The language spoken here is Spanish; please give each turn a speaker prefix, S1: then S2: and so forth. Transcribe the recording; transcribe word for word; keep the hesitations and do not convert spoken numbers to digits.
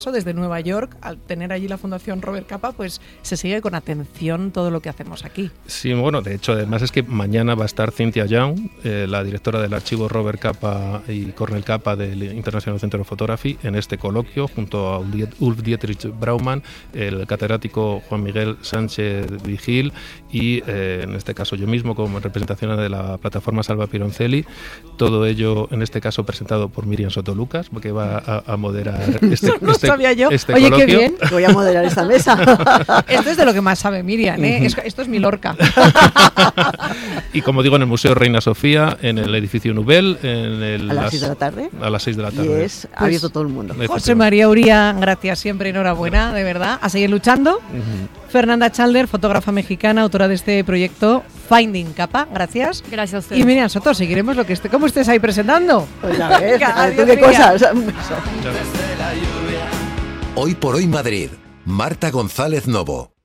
S1: desde Nueva York, al tener allí la Fundación Robert Capa, pues se sigue con atención todo lo que hacemos aquí.
S2: Sí, bueno, de hecho, además es que mañana va a estar Cynthia Young, eh, la directora del archivo Robert Capa y Cornel Capa del International Center of Photography, en este coloquio, junto a Ulf Dietrich Braumann, el catedrático Juan Miguel Sánchez Vigil y, eh, en este caso, yo mismo, como representación de la plataforma Salva Pironcelli. Todo ello, en este caso, presentado por Miriam Sotolucas, que va a, a moderar este,
S1: no
S2: este
S1: sabía yo.
S2: Este
S1: Oye,
S2: coloquio.
S1: qué bien.
S3: Voy a moderar esta mesa.
S1: Esto es de lo que más sabe Miriam, ¿eh? Es, esto es mi Lorca.
S2: Y como digo, en el Museo Reina Sofía, en el edificio Nubel, en el,
S3: a las seis de la tarde.
S2: A las seis de la
S3: Y
S2: tarde.
S3: es abierto todo el mundo.
S1: José María Uría, gracias siempre, enhorabuena, de verdad. A seguir luchando. Uh-huh. Fernanda Chalder, fotógrafa mexicana, autora de este proyecto Finding Capa, gracias.
S4: Gracias a usted.
S1: Y Miriam Soto, seguiremos lo que esté, ¿cómo estés ahí presentando?
S3: Pues a ver,
S1: Venga,
S3: a ver tú
S1: adiós,
S3: qué cosas. Un beso.
S5: Hoy por hoy Madrid. Marta González Novo.